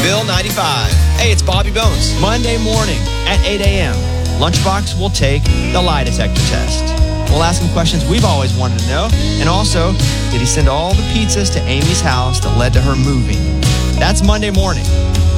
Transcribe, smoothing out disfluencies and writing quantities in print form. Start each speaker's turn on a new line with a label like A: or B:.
A: Phil 95. Hey, it's Bobby Bones.
B: Monday morning at 8 a.m., Lunchbox will take the lie detector test. We'll ask him questions we've always wanted to know. And also, did he send all the pizzas to Amy's house that led to her moving? That's Monday morning.